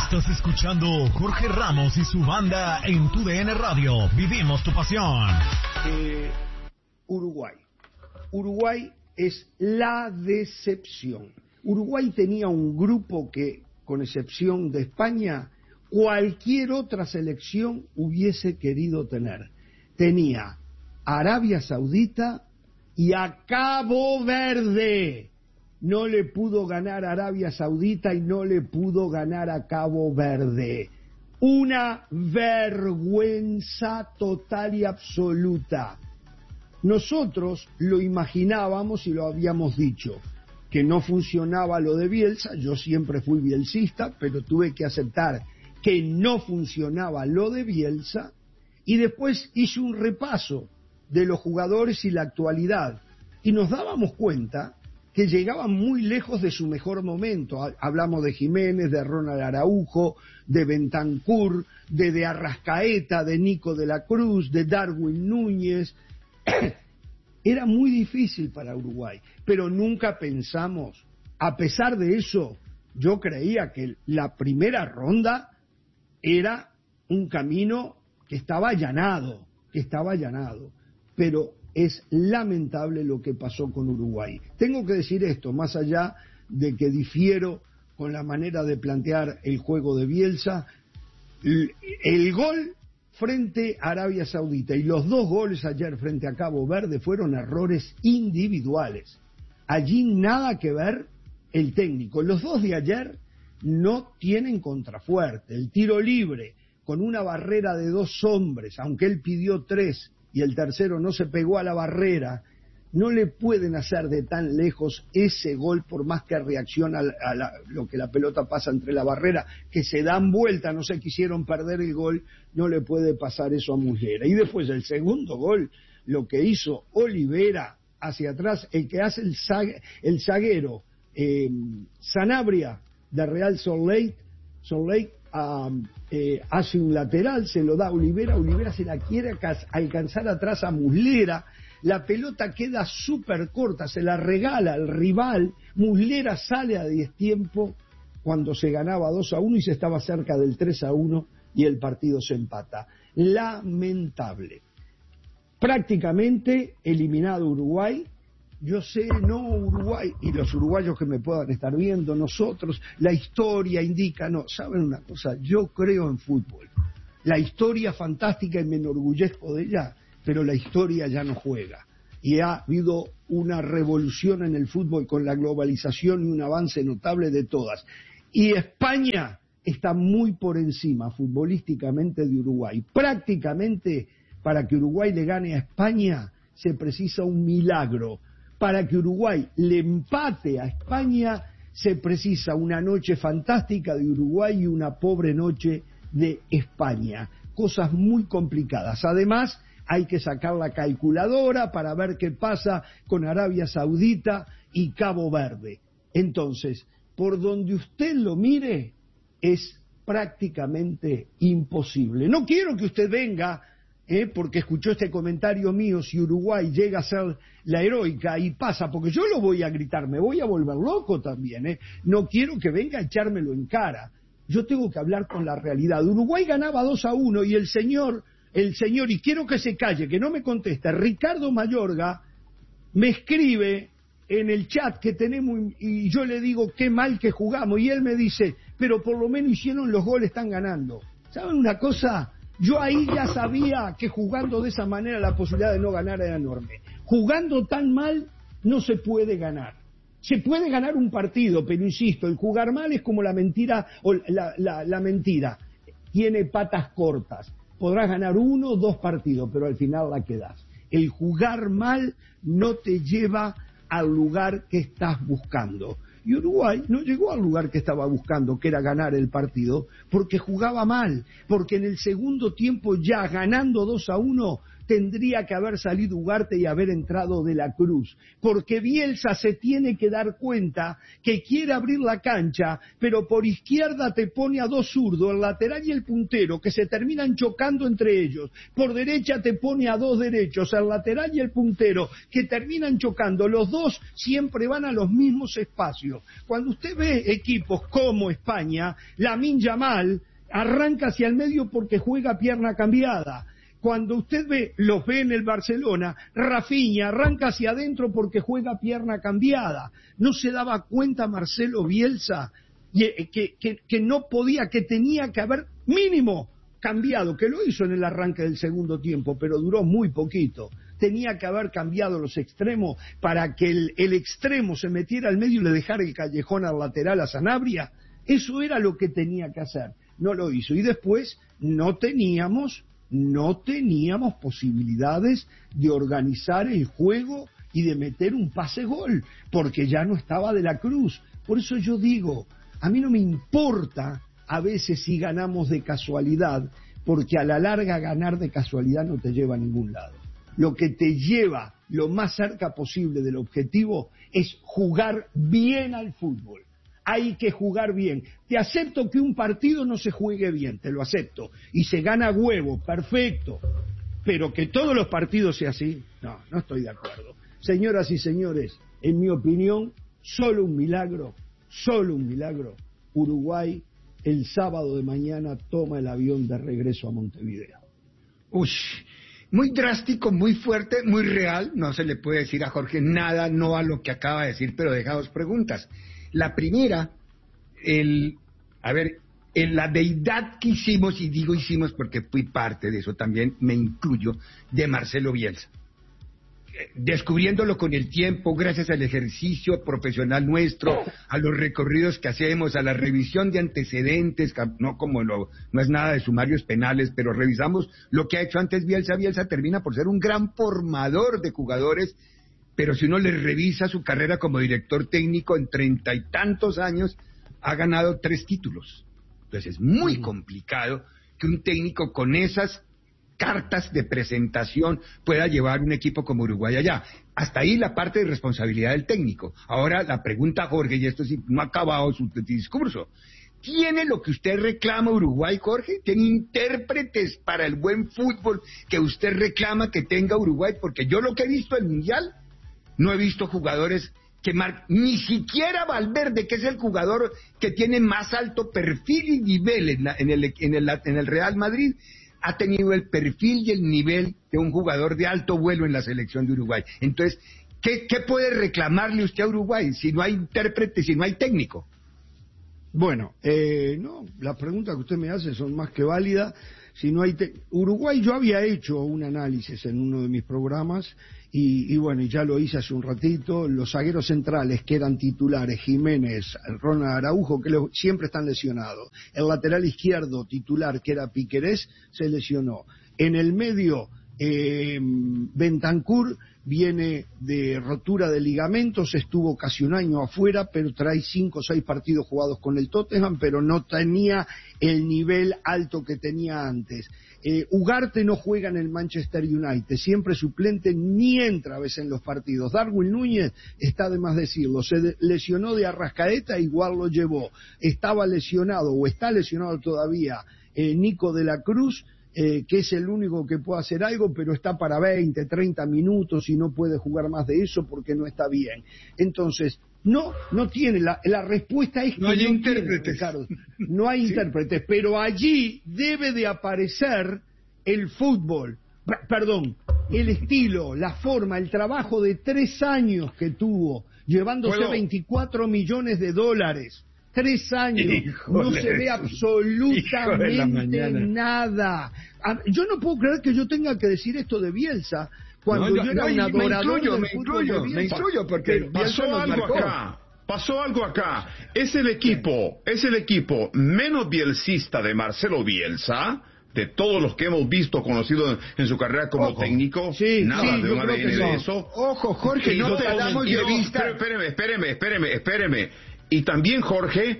Estás escuchando Jorge Ramos y su banda en tu DN Radio. Vivimos tu pasión. Uruguay. Uruguay es la decepción. Uruguay tenía un grupo que, con excepción de España, cualquier otra selección hubiese querido tener. Tenía a Arabia Saudita y a Cabo Verde. No le pudo ganar a Arabia Saudita y no le pudo ganar a Cabo Verde. Una vergüenza total y absoluta. Nosotros lo imaginábamos y lo habíamos dicho, que no funcionaba lo de Bielsa. Yo siempre fui bielsista, pero tuve que aceptar que no funcionaba lo de Bielsa, y después hice un repaso de los jugadores y la actualidad, y nos dábamos cuenta que llegaban muy lejos de su mejor momento. Hablamos de Jiménez, de Ronald Araujo, de Bentancur, de Arrascaeta, de Nico de la Cruz, de Darwin Núñez. Era muy difícil para Uruguay, pero nunca pensamos, a pesar de eso, yo creía que la primera ronda era un camino que estaba allanado, pero es lamentable lo que pasó con Uruguay. Tengo que decir esto, más allá de que difiero con la manera de plantear el juego de Bielsa, el gol frente a Arabia Saudita y los 2 goles ayer frente a Cabo Verde fueron errores individuales. Allí nada que ver el técnico. Los 2 de ayer no tienen contrafuerte. El tiro libre con una barrera de 2 hombres, aunque él pidió 3 y el tercero no se pegó a la barrera, no le pueden hacer de tan lejos ese gol, por más que reacciona a lo que la pelota pasa entre la barrera, que se dan vuelta, no se quisieron perder el gol, no le puede pasar eso a Muslera. Y después el segundo gol, lo que hizo Olivera hacia atrás, el que hace el zaguero Sanabria de Real Salt Lake hace un lateral, se lo da a Olivera se la quiere alcanzar atrás a Muslera, la pelota queda súper corta, se la regala al rival, Muslera sale a destiempo cuando se ganaba 2-1 y se estaba cerca del 3-1 y el partido se empata. Lamentable. Prácticamente eliminado Uruguay. Yo sé, no Uruguay, y los uruguayos que me puedan estar viendo, nosotros, la historia indica, no, ¿saben una cosa? Yo creo en fútbol. La historia fantástica y me enorgullezco de ella, pero la historia ya no juega. Y ha habido una revolución en el fútbol con la globalización y un avance notable de todas. Y España está muy por encima futbolísticamente de Uruguay. Prácticamente, para que Uruguay le gane a España, se precisa un milagro. Para que Uruguay le empate a España, se precisa una noche fantástica de Uruguay y una pobre noche de España. Cosas muy complicadas. Además, hay que sacar la calculadora para ver qué pasa con Arabia Saudita y Cabo Verde. Entonces, por donde usted lo mire, es prácticamente imposible. No quiero que usted venga porque escuchó este comentario mío, si Uruguay llega a ser la heroica y pasa, porque yo lo voy a gritar, me voy a volver loco también, no quiero que venga a echármelo en cara. Yo tengo que hablar con la realidad. Uruguay ganaba 2-1 y el señor, y quiero que se calle, que no me contesta, Ricardo Mayorga, me escribe en el chat que tenemos y yo le digo qué mal que jugamos y él me dice, pero por lo menos hicieron los goles, están ganando. ¿Saben una cosa? Yo ahí ya sabía que jugando de esa manera la posibilidad de no ganar era enorme. Jugando tan mal no se puede ganar. Se puede ganar un partido, pero insisto, el jugar mal es como la mentira, o la mentira. Tiene patas cortas. Podrás ganar 1 o 2 partidos, pero al final la quedás. El jugar mal no te lleva al lugar que estás buscando. Y Uruguay no llegó al lugar que estaba buscando, que era ganar el partido, porque jugaba mal, porque en el segundo tiempo ya ganando 2-1 tendría que haber salido Ugarte y haber entrado De la Cruz, porque Bielsa se tiene que dar cuenta que quiere abrir la cancha, pero por izquierda te pone a dos zurdos, el lateral y el puntero, que se terminan chocando entre ellos. Por derecha te pone a dos derechos, el lateral y el puntero, que terminan chocando. Los dos siempre van a los mismos espacios. Cuando usted ve equipos como España, Lamine Yamal arranca hacia el medio porque juega pierna cambiada. Cuando usted los ve en el Barcelona, Rafinha arranca hacia adentro porque juega pierna cambiada. ¿No se daba cuenta Marcelo Bielsa que no podía, que tenía que haber mínimo cambiado, que lo hizo en el arranque del segundo tiempo, pero duró muy poquito? Tenía que haber cambiado los extremos para que el extremo se metiera al medio y le dejara el callejón al lateral a Sanabria. Eso era lo que tenía que hacer. No lo hizo. Y después no teníamos posibilidades de organizar el juego y de meter un pase-gol, porque ya no estaba De la Cruz. Por eso yo digo, a mí no me importa a veces si ganamos de casualidad, porque a la larga ganar de casualidad no te lleva a ningún lado. Lo que te lleva lo más cerca posible del objetivo es jugar bien al fútbol. Hay que jugar bien. Te acepto que un partido no se juegue bien, te lo acepto. Y se gana huevo, perfecto. Pero que todos los partidos sea así, no estoy de acuerdo. Señoras y señores, en mi opinión, solo un milagro, Uruguay el sábado de mañana toma el avión de regreso a Montevideo. Uy, muy drástico, muy fuerte, muy real. No se le puede decir a Jorge nada, no a lo que acaba de decir, pero deja dos preguntas. La primera, la deidad que hicimos, y digo hicimos porque fui parte de eso también, me incluyo, de Marcelo Bielsa. Descubriéndolo con el tiempo, gracias al ejercicio profesional nuestro, a los recorridos que hacemos, a la revisión de antecedentes, no es nada de sumarios penales, pero revisamos lo que ha hecho antes Bielsa. Bielsa termina por ser un gran formador de jugadores, pero si uno le revisa su carrera como director técnico, en 30 y tantos años ha ganado 3 títulos. Entonces es muy complicado que un técnico con esas cartas de presentación pueda llevar un equipo como Uruguay allá. Hasta ahí la parte de responsabilidad del técnico. Ahora la pregunta, Jorge, y esto sí no ha acabado su discurso. ¿Tiene lo que usted reclama Uruguay, Jorge? ¿Tiene intérpretes para el buen fútbol que usted reclama que tenga Uruguay? Porque yo lo que he visto del Mundial, no he visto jugadores que ni siquiera Valverde, que es el jugador que tiene más alto perfil y nivel en el Real Madrid, ha tenido el perfil y el nivel de un jugador de alto vuelo en la selección de Uruguay. Entonces, ¿qué puede reclamarle usted a Uruguay si no hay intérprete, si no hay técnico? Bueno, las preguntas que usted me hace son más que válidas. Si no hay Uruguay, yo había hecho un análisis en uno de mis programas y bueno, y ya lo hice hace un ratito. Los zagueros centrales que eran titulares, Jiménez, Ronald Araujo, que siempre están lesionados. El lateral izquierdo titular, que era Piquerés, se lesionó. En el medio, Bentancur viene de rotura de ligamentos, estuvo casi un año afuera, pero trae 5 o 6 partidos jugados con el Tottenham, pero no tenía el nivel alto que tenía antes. Ugarte no juega en el Manchester United, siempre suplente, ni entra a veces en los partidos. Darwin Núñez, está de más decirlo, se lesionó de Arrascaeta, igual lo llevó. Estaba lesionado, o está lesionado todavía, Nico de la Cruz, que es el único que puede hacer algo, pero está para 20, 30 minutos y no puede jugar más de eso porque no está bien. Entonces, no tiene, la respuesta es que no hay intérpretes, Ricardo, no hay intérpretes, pero allí debe de aparecer el fútbol, el estilo, la forma, el trabajo de 3 años que tuvo, llevándose $24 millones. 3 años, no se ve absolutamente nada. Yo no puedo creer que yo tenga que decir esto de Bielsa cuando yo era un adorador del fútbol de Bielsa. Me incluyo porque pasó algo acá. Es el equipo menos bielcista de Marcelo Bielsa, de todos los que hemos visto, conocido en su carrera como técnico. Nada de un ADN de eso. Ojo, Jorge, no te damos de vista. Espéreme. Y también, Jorge,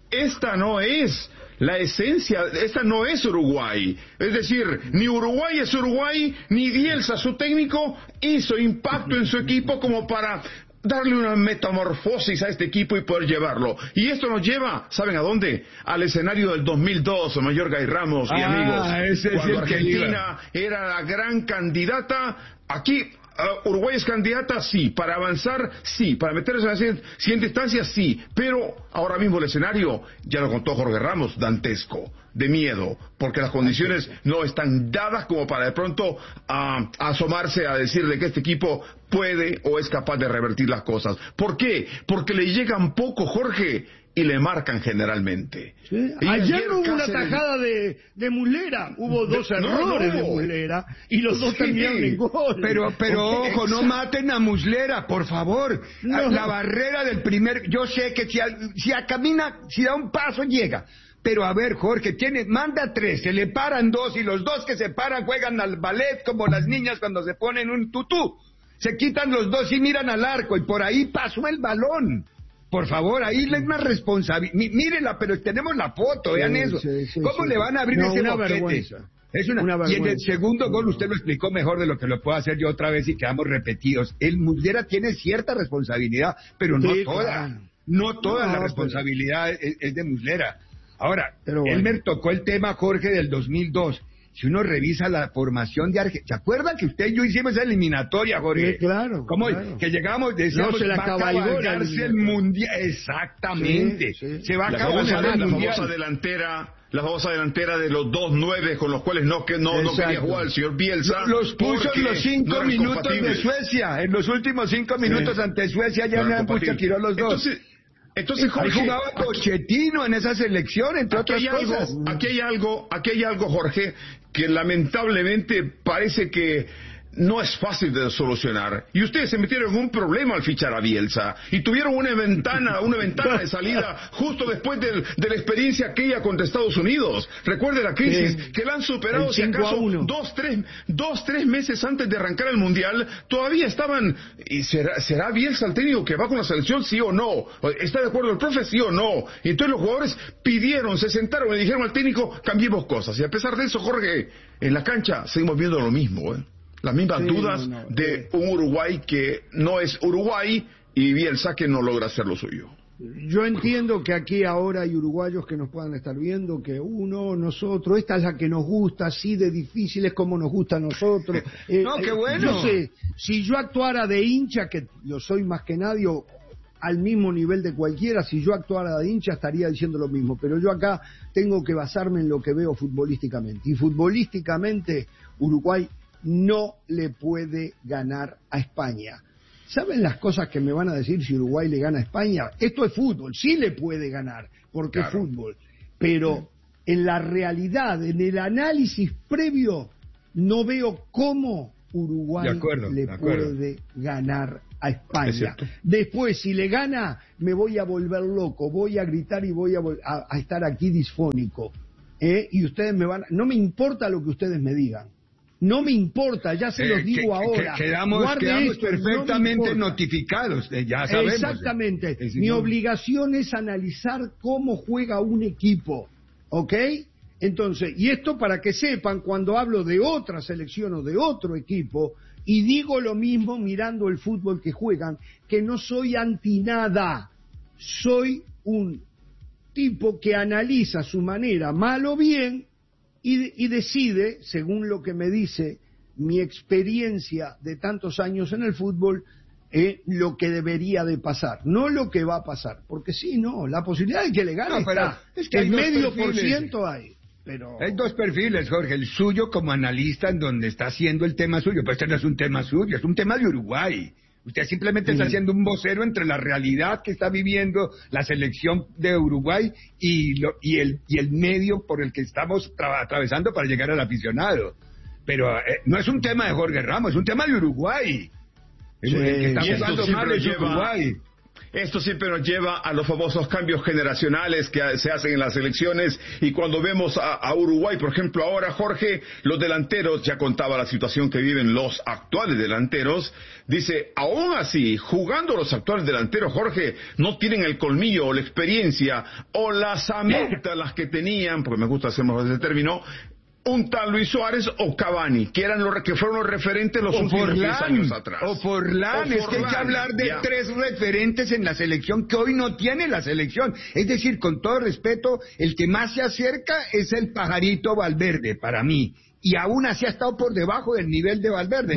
esta no es la esencia, esta no es Uruguay. Es decir, ni Uruguay es Uruguay, ni Bielsa, su técnico, hizo impacto en su equipo como para darle una metamorfosis a este equipo y poder llevarlo. Y esto nos lleva, ¿saben a dónde? Al escenario del 2002, Mayorga y Ramos y amigos. Ese es cuando el que Argentina era la gran candidata. Aquí Uruguay es candidata, sí. Para avanzar, sí. Para meterse en la siguiente instancia, sí. Pero ahora mismo el escenario, ya lo contó Jorge Ramos, dantesco, de miedo, porque las condiciones no están dadas como para de pronto asomarse a decirle que este equipo puede o es capaz de revertir las cosas. ¿Por qué? Porque le llegan poco, Jorge, y le marcan generalmente. Sí. Ayer no hubo una tajada de Muslera, hubo dos errores de Muslera y los dos terminaron en gol. Pero ojo, no maten a Muslera, por favor. No. La barrera del primer, yo sé que si camina, si da un paso llega. Pero a ver, Jorge, manda 3, se le paran 2 y los 2 que se paran juegan al ballet como las niñas cuando se ponen un tutú. Se quitan los 2 y miran al arco y por ahí pasó el balón. Por favor, ahí es una responsabilidad. Mírenla, pero tenemos la foto, vean eso. Sí, ¿cómo le van a abrir ese boquete? Vergüenza. Es una vergüenza. Y en el segundo gol usted lo explicó mejor de lo que lo puedo hacer yo otra vez y quedamos repetidos. El Muslera tiene cierta responsabilidad, pero no toda. Claro. No toda la responsabilidad es de Muslera. Ahora, Elmer tocó el tema, Jorge, del 2002. Si uno revisa la formación de Argentina, ¿se acuerdan que usted y yo hicimos esa eliminatoria, Jorge? Sí, claro. ¿Cómo? Claro. Que llegábamos, decíamos, va a cabalgarse el Mundial. Exactamente. Sí. Se va a cabalgar el Mundial. La famosa delantera de los 2-9 con los cuales no quería jugar el señor Bielsa. Los puso en los 5 minutos de Suecia. En los últimos 5 minutos ante Suecia ya me han puesto tiró los 2. Entonces Jorge, ahí jugaba Pochettino en esa selección, entre otras cosas. Aquí hay algo, Jorge, que lamentablemente parece que no es fácil de solucionar. Y ustedes se metieron en un problema al fichar a Bielsa. Y tuvieron una ventana de salida justo después de la experiencia aquella contra Estados Unidos. Recuerde la crisis, que la han superado, si acaso, 2-3 meses antes de arrancar el Mundial. Todavía estaban... ¿Y será Bielsa el técnico que va con la selección, sí o no? ¿Está de acuerdo el profe, sí o no? Y entonces los jugadores se sentaron y dijeron al técnico, cambiemos cosas. Y a pesar de eso, Jorge, en la cancha seguimos viendo lo mismo, las mismas dudas de un Uruguay que no es Uruguay y Bielsa que no logra hacer lo suyo. Yo entiendo que aquí ahora hay uruguayos que nos puedan estar viendo, que nosotros, esta es la que nos gusta, así de difícil es como nos gusta a nosotros. No, qué bueno. Yo sé, si yo actuara de hincha, que lo soy más que nadie, al mismo nivel de cualquiera, si yo actuara de hincha estaría diciendo lo mismo, pero yo acá tengo que basarme en lo que veo futbolísticamente. Y futbolísticamente Uruguay no le puede ganar a España. ¿Saben las cosas que me van a decir si Uruguay le gana a España? Esto es fútbol, sí le puede ganar, porque es fútbol. Pero en la realidad, en el análisis previo, no veo cómo Uruguay puede ganar a España. Después, si le gana, me voy a volver loco, voy a gritar y voy a estar aquí disfónico. Y ustedes no me importa lo que ustedes me digan. No me importa, ya se los digo ahora. Quedamos perfectamente notificados, ya sabemos. Exactamente. Mi obligación es analizar cómo juega un equipo, ¿ok? Entonces, y esto para que sepan, cuando hablo de otra selección o de otro equipo, y digo lo mismo mirando el fútbol que juegan, que no soy anti nada, soy un tipo que analiza su manera, mal o bien, y decide, según lo que me dice mi experiencia de tantos años en el fútbol, lo que debería de pasar, no lo que va a pasar, porque la posibilidad de que le gane es que el medio por ciento hay. Pero... Hay dos perfiles, Jorge, el suyo como analista en donde está haciendo el tema suyo, pero este no es un tema suyo, es un tema de Uruguay. Usted simplemente está haciendo un vocero entre la realidad que está viviendo la selección de Uruguay y el medio por el que estamos atravesando para llegar al aficionado. Pero no es un tema de Jorge Ramos, es un tema de Uruguay. El que está jugando mal es Uruguay. Esto siempre nos lleva a los famosos cambios generacionales que se hacen en las elecciones, y cuando vemos a Uruguay, por ejemplo, ahora, Jorge, los delanteros, ya contaba la situación que viven los actuales delanteros, dice, aún así, jugando los actuales delanteros, Jorge, no tienen el colmillo o la experiencia o las amentas las que tenían, porque me gusta hacer mejor ese término, un tal Luis Suárez o Cavani, que fueron los referentes los últimos 10 años atrás. O Forlán, es que hay que hablar de tres referentes en la selección que hoy no tiene la selección. Es decir, con todo respeto, el que más se acerca es el pajarito Valverde, para mí. Y aún así ha estado por debajo del nivel de Valverde.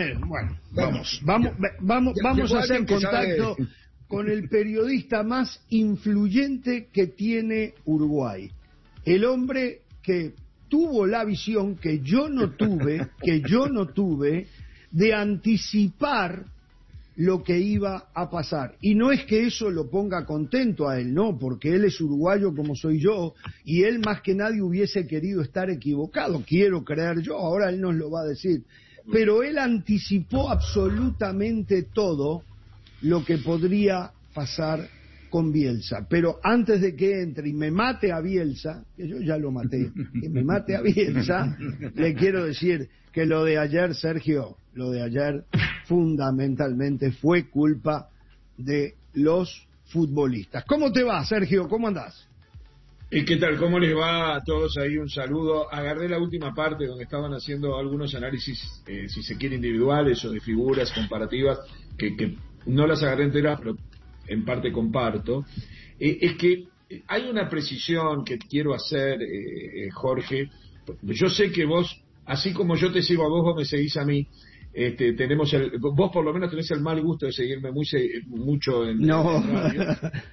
Vamos a hacer contacto con el periodista más influyente que tiene Uruguay. El hombre que tuvo la visión que yo no tuve de anticipar lo que iba a pasar. Y no es que eso lo ponga contento a él, no, porque él es uruguayo como soy yo, y él más que nadie hubiese querido estar equivocado, quiero creer yo, ahora él nos lo va a decir. Pero él anticipó absolutamente todo lo que podría pasar con Bielsa. Pero antes de que entre y me mate a Bielsa, que yo ya lo maté, que me mate a Bielsa, le quiero decir que lo de ayer, Sergio, lo de ayer fundamentalmente fue culpa de los futbolistas. ¿Cómo te va, Sergio? ¿Cómo andás? ¿Y qué tal? ¿Cómo les va a todos ahí? Un saludo. Agarré la última parte donde estaban haciendo algunos análisis, si se quiere, individuales o de figuras comparativas, que no las agarré enteras, pero en parte comparto. Es que hay una precisión que quiero hacer, Jorge. Yo sé que vos, así como yo te sigo a vos, vos me seguís a mí. Vos por lo menos tenés el mal gusto de seguirme mucho en radio.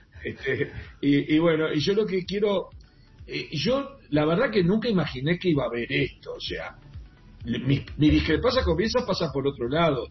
Y bueno, y yo lo que quiero, yo la verdad que nunca imaginé que iba a haber esto, o sea, mi discrepancia con Bielsa pasa por otro lado,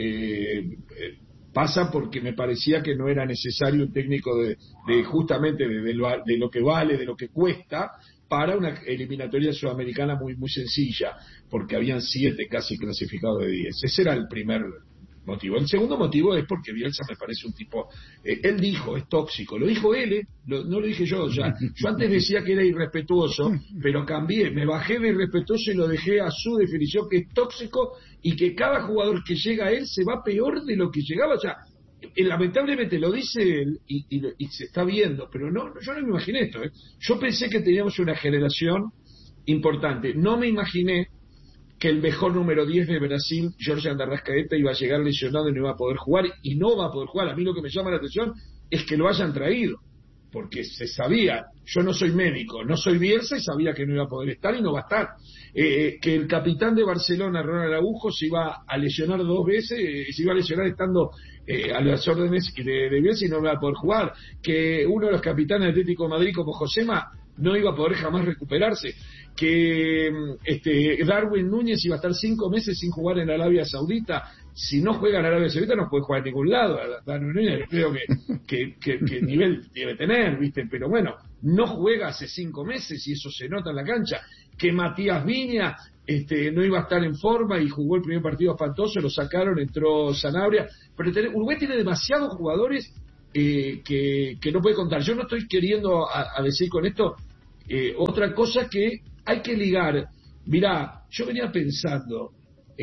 pasa porque me parecía que no era necesario un técnico de justamente de lo que vale, de lo que cuesta, para una eliminatoria sudamericana muy muy sencilla, porque habían 7 casi clasificados de 10. Ese era el primer motivo. El segundo motivo es porque Bielsa me parece un tipo, él dijo, es tóxico, lo dijo él, no lo dije yo, ya. Yo antes decía que era irrespetuoso, pero cambié, me bajé de irrespetuoso y lo dejé a su definición, que es tóxico, y que cada jugador que llega a él se va peor de lo que llegaba. O sea, lamentablemente lo dice él y se está viendo, pero no, yo no me imaginé esto. Yo pensé que teníamos una generación importante, no me imaginé que el mejor número 10 de Brasil, Jorge Arrascaeta, iba a llegar lesionado y no iba a poder jugar, y no va a poder jugar. A mí lo que me llama la atención es que lo hayan traído, porque se sabía, yo no soy médico, no soy Bielsa, y sabía que no iba a poder estar y no va a estar. Que el capitán de Barcelona, Ronald Araujo, se iba a lesionar 2 veces, se iba a lesionar estando a las órdenes de Bielsa y no iba a poder jugar. Que uno de los capitanes de Atlético de Madrid, como Josema, no iba a poder jamás recuperarse. Que Darwin Núñez iba a estar 5 meses sin jugar en Arabia Saudita. Si no juega en Arabia Saudita no puede jugar en ningún lado. Darwin Núñez creo que nivel debe tener, ¿viste? Pero bueno, no juega hace 5 meses y eso se nota en la cancha. Que Matías Viña no iba a estar en forma y jugó el primer partido espantoso, lo sacaron, entró Sanabria. Pero Uruguay tiene demasiados jugadores que no puede contar. Yo no estoy queriendo a decir con esto otra cosa que hay que ligar. Mirá, yo venía pensando,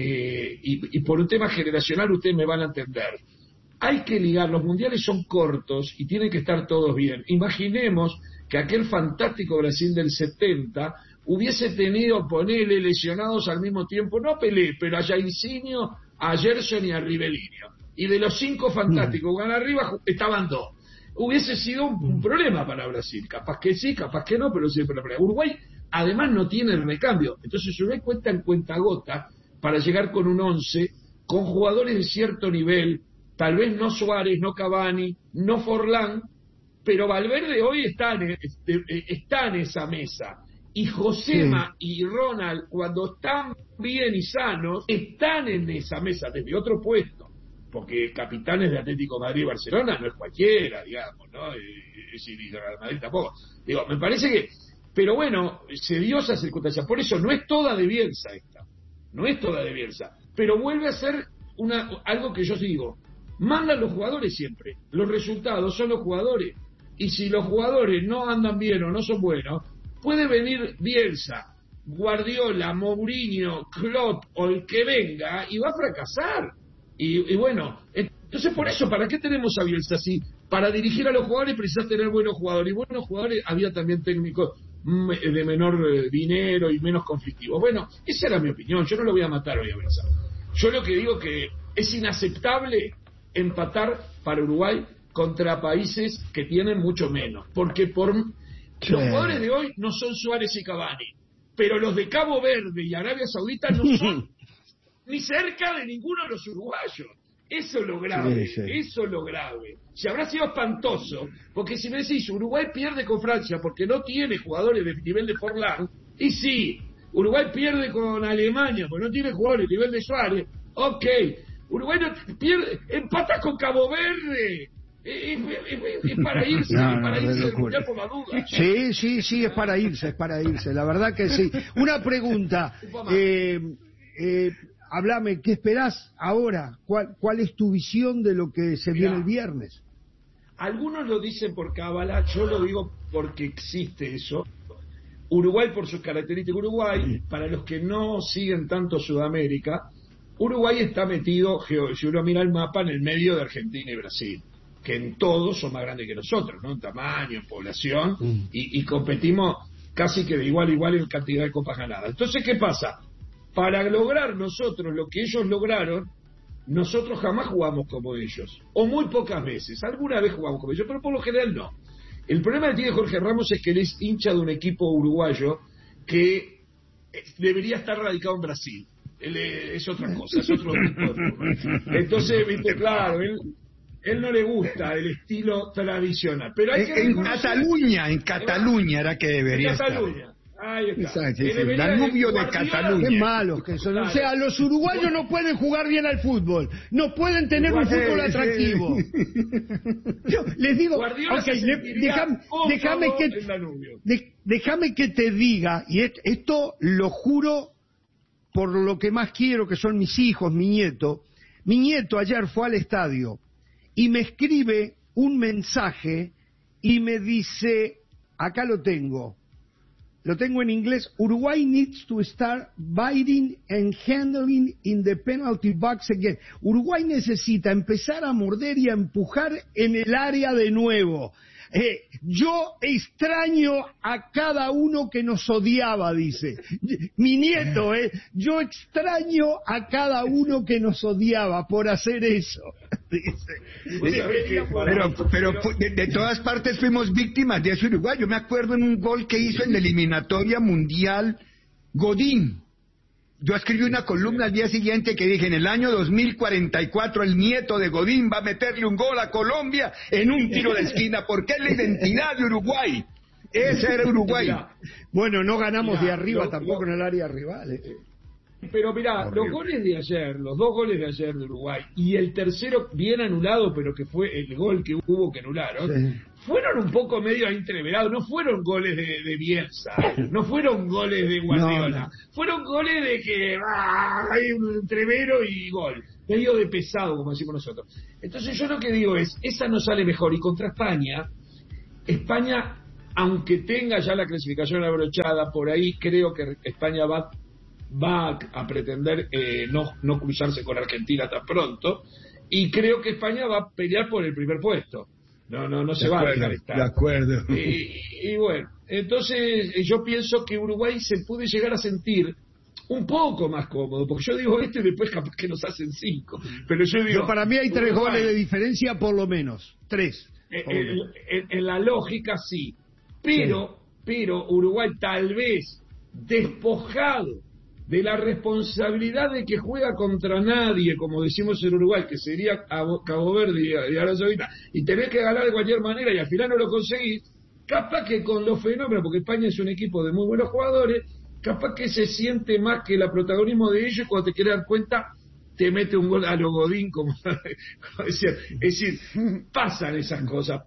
y por un tema generacional ustedes me van a entender, hay que ligar, los mundiales son cortos y tienen que estar todos bien. Imaginemos que aquel fantástico Brasil del 70 hubiese tenido, ponele, lesionados al mismo tiempo, no a Pelé, pero a Jairzinho, a Gerson y a Rivelino. Y de los 5 fantásticos que van arriba estaban 2. Hubiese sido un problema para Brasil. Capaz que sí, capaz que no, pero siempre para Uruguay. Además no tiene el recambio. Entonces Uruguay cuenta en cuentagota para llegar con un 11, con jugadores de cierto nivel, tal vez no Suárez, no Cavani, no Forlán, pero Valverde hoy está en esa mesa. Y Josema y Ronald, cuando están bien y sanos, están en esa mesa desde otro puesto. Porque capitanes de Atlético de Madrid y Barcelona no es cualquiera, digamos, ¿no? Y Real Madrid tampoco. Digo, me parece que... Pero bueno, se dio esa circunstancia. Por eso no es toda de Bielsa esta. No es toda de Bielsa. Pero vuelve a ser algo que yo digo. mandan los jugadores siempre. Los resultados son los jugadores. Y si los jugadores no andan bien o no son buenos, puede venir Bielsa, Guardiola, Mourinho, Klopp o el que venga y va a fracasar. Y bueno, entonces por eso, ¿para qué tenemos a Bielsa así? Para dirigir a los jugadores precisas tener buenos jugadores. Y buenos jugadores había también técnicos de menor dinero y menos conflictivos. Bueno, esa era mi opinión. Yo no lo voy a matar hoy a Bielsa. Yo lo que digo que es inaceptable empatar para Uruguay contra países que tienen mucho menos. Porque los jugadores de hoy no son Suárez y Cavani. Pero los de Cabo Verde y Arabia Saudita no son ni cerca de ninguno de los uruguayos. Eso es lo grave, eso es lo grave. Si habrá sido espantoso, porque si me decís, Uruguay pierde con Francia porque no tiene jugadores de nivel de Forlán, y sí, Uruguay pierde con Alemania porque no tiene jugadores de nivel de Suárez, ok, Uruguay no pierde, empata con Cabo Verde. Es para irse, del mundial por la duda. Sí, es para irse, la verdad que sí. Una pregunta, háblame, ¿qué esperás ahora? ¿Cuál es tu visión de lo que se viene el viernes? Algunos lo dicen por cábala, yo lo digo porque existe eso. Uruguay por sus características. Uruguay, para los que no siguen tanto Sudamérica, Uruguay está metido, si uno mira el mapa, en el medio de Argentina y Brasil, que en todo son más grandes que nosotros, ¿no? En tamaño, en población, y competimos casi que de igual a igual en cantidad de copas ganadas. Entonces, ¿qué pasa? Para lograr nosotros lo que ellos lograron, nosotros jamás jugamos como ellos, o muy pocas veces. Alguna vez jugamos como ellos, pero por lo general no. El problema que tiene Jorge Ramos es que él es hincha de un equipo uruguayo que debería estar radicado en Brasil. Él es otra cosa, es otro tipo de fútbol. Entonces, viste, claro, él no le gusta el estilo tradicional. Pero hay que en Cataluña era que debería estar. Ahí está. El Danubio de Cataluña. Qué malos que son. O sea, los uruguayos no pueden jugar bien al fútbol. No pueden tener un fútbol atractivo. Yo les digo, déjame que te diga, y esto lo juro por lo que más quiero, que son mis hijos, mi nieto. Mi nieto ayer fue al estadio y me escribe un mensaje y me dice, acá lo tengo en inglés: Uruguay needs to start biting and handling in the penalty box again. Uruguay necesita empezar a morder y a empujar en el área de nuevo. Yo extraño a cada uno que nos odiaba, dice. Mi nieto, yo extraño a cada uno que nos odiaba por hacer eso. Dice. Pero de todas partes fuimos víctimas de ese Uruguay. Yo me acuerdo en un gol que hizo en la eliminatoria mundial Godín. Yo escribí una columna al día siguiente que dije: en el año 2044 el nieto de Godín va a meterle un gol a Colombia en un tiro de esquina, porque es la identidad de Uruguay. Ese era Uruguay. Bueno, no ganamos de arriba tampoco en el área rival. Pero mirá, los goles de ayer, los dos goles de ayer de Uruguay, y el tercero bien anulado, pero que fue el gol que hubo que anularon, fueron un poco medio entreverados. No fueron goles de Bielsa, no fueron goles de Guardiola, fueron goles de que hay un entrevero y gol, medio de pesado, como decimos nosotros. Entonces yo lo que digo es, esa no sale mejor. Y contra España, aunque tenga ya la clasificación abrochada, por ahí creo que España va a pretender no cruzarse con Argentina tan pronto, y creo que España va a pelear por el primer puesto. No se va a dejar estar. De acuerdo. Y bueno, entonces yo pienso que Uruguay se puede llegar a sentir un poco más cómodo, porque yo digo y después capaz que nos hacen 5, pero yo digo, para mí hay 3 goles de diferencia por lo menos, 3. En la lógica sí, pero Uruguay tal vez despojado de la responsabilidad de que juega contra nadie, como decimos en Uruguay, que sería Cabo Verde y Arabia Saudita, y tenés que ganar de cualquier manera y al final no lo conseguís, capaz que con los fenómenos, porque España es un equipo de muy buenos jugadores, capaz que se siente más que el protagonismo de ellos, y cuando te quieres dar cuenta te mete un gol a lo Godín, como decía. Es decir, pasan esas cosas.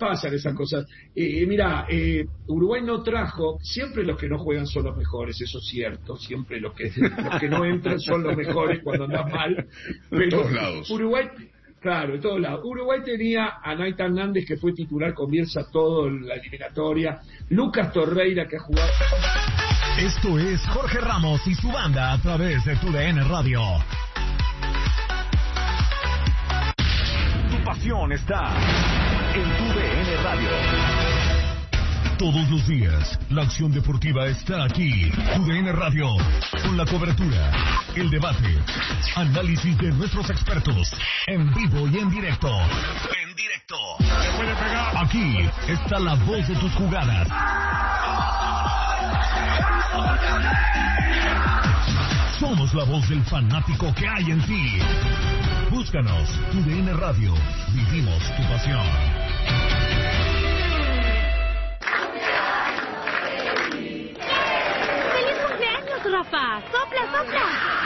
Mirá, Uruguay no trajo, siempre los que no juegan son los mejores, eso es cierto, siempre los que no entran son los mejores cuando andan mal, pero todos lados. Claro, de todos lados. Uruguay tenía a Naita Hernández, que fue titular con Bielsa todo la eliminatoria. Lucas Torreira, que ha jugado... Esto es Jorge Ramos y su banda a través de TUDN Radio. Tu pasión está en TUDN Radio. Todos los días, la acción deportiva está aquí. TUDN Radio, con la cobertura, el debate, análisis de nuestros expertos, en vivo y en directo. En directo. Aquí está la voz de tus jugadas. Somos la voz del fanático que hay en ti. Búscanos, TUDN Radio. Vivimos tu pasión. Rafa, sopla.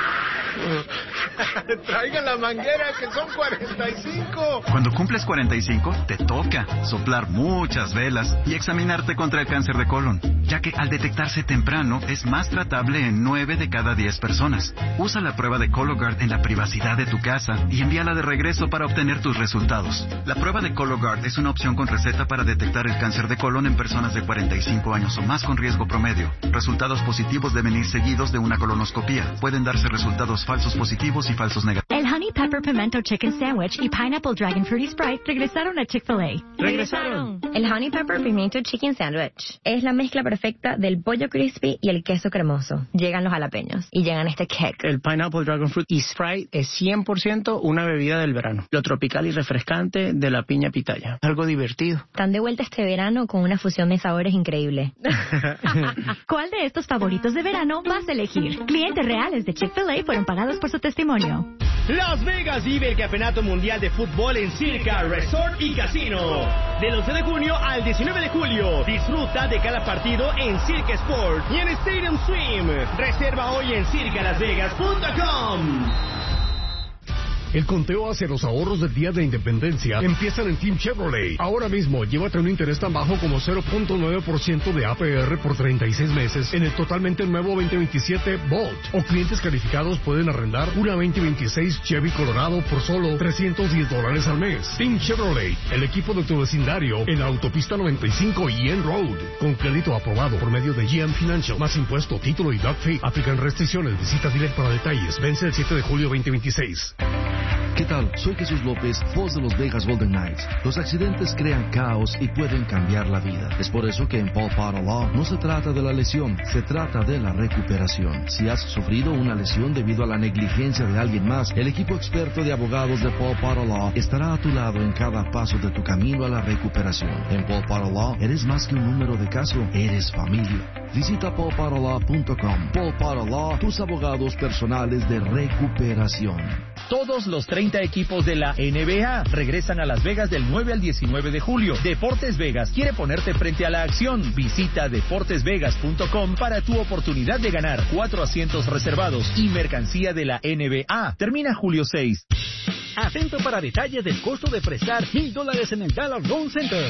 Traigan la manguera, que son 45. Cuando cumples 45, te toca soplar muchas velas y examinarte contra el cáncer de colon, ya que al detectarse temprano es más tratable en 9 de cada 10 personas. Usa la prueba de Cologuard en la privacidad de tu casa y envíala de regreso para obtener tus resultados. La prueba de Cologuard es una opción con receta para detectar el cáncer de colon en personas de 45 años o más con riesgo promedio. Resultados positivos deben ir seguidos de una colonoscopía. Pueden darse resultados falsos positivos y falsos negativos. El Honey Pepper Pimento Chicken Sandwich y Pineapple Dragon Fruity Sprite regresaron a Chick-fil-A. ¡Regresaron! El Honey Pepper Pimento Chicken Sandwich es la mezcla perfecta del pollo crispy y el queso cremoso. Llegan los jalapeños y llegan este kick. El Pineapple Dragon Fruit y Sprite es 100% una bebida del verano. Lo tropical y refrescante de la piña pitaya. Algo divertido. Están de vuelta este verano con una fusión de sabores increíble. ¿Cuál de estos favoritos de verano vas a elegir? Clientes reales de Chick-fil-A fueron pagados por su testimonio. Las Vegas vive el Campeonato Mundial de Fútbol en Circa Resort y Casino. Del 11 de junio al 19 de julio. Disfruta de cada partido en Circa Sport y en Stadium Swim. Reserva hoy en circalasvegas.com. El conteo hacia los ahorros del Día de Independencia empiezan en Team Chevrolet. Ahora mismo, llévate un interés tan bajo como 0.9% de APR por 36 meses en el totalmente nuevo 2027 Bolt. O clientes calificados pueden arrendar una 2026 Chevy Colorado por solo $310 al mes. Team Chevrolet, el equipo de tu vecindario en la autopista 95 y en Road. Con crédito aprobado por medio de GM Financial. Más impuesto, título y doc fee. Aplican restricciones. Visita directo para detalles. Vence el 7 de julio 2026. ¿Qué tal? Soy Jesús López, voz de los Vegas Golden Knights. Los accidentes crean caos y pueden cambiar la vida. Es por eso que en Paul Potter Law no se trata de la lesión, se trata de la recuperación. Si has sufrido una lesión debido a la negligencia de alguien más, el equipo experto de abogados de Paul Potter Law estará a tu lado en cada paso de tu camino a la recuperación. En Paul Potter Law eres más que un número de caso, eres familia. Visita paulpotterlaw.com. Paul Potter Law, tus abogados personales de recuperación. Todos los 30 equipos de la NBA regresan a Las Vegas del 9 al 19 de julio. Deportes Vegas quiere ponerte frente a la acción. Visita deportesvegas.com para tu oportunidad de ganar 4 asientos reservados y mercancía de la NBA. Termina julio 6. Atento para detalles del costo de prestar $1,000 en el Dollar Loan Center.